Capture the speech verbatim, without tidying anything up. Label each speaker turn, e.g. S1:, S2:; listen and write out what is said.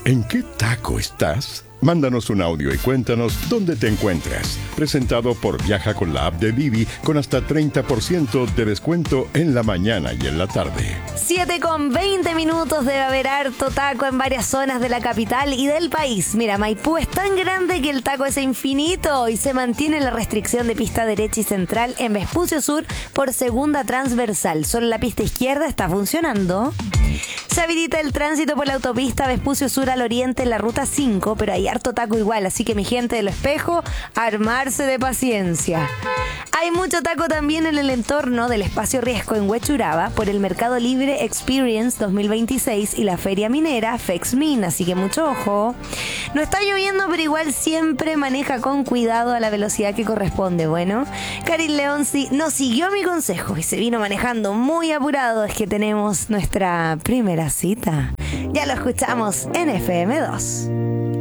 S1: ¿En qué taco estás? Mándanos un audio y cuéntanos dónde te encuentras. Presentado por Viaja con la app de Didi, con hasta treinta por ciento de descuento en la mañana y en la tarde.
S2: siete con veinte minutos, debe haber harto taco en varias zonas de la capital y del país. Mira, Maipú es tan grande que el taco es infinito y se mantiene la restricción de pista derecha y central en Vespucio Sur por segunda transversal. Solo la pista izquierda está funcionando. Se habilita el tránsito por la autopista Vespucio Sur al oriente en la ruta cinco, pero hay harto taco igual, así que mi gente del Espejo, armarse de paciencia. Hay mucho taco también en el entorno del Espacio Riesgo en Huechuraba por el Mercado Libre Experience dos mil veintiséis y la Feria Minera FEXMIN, así que mucho ojo. No está lloviendo, pero igual siempre maneja con cuidado a la velocidad que corresponde. Bueno, Karin León sí, no siguió mi consejo y se vino manejando muy apurado. Es que tenemos nuestra primera cita. Ya lo escuchamos en F M dos.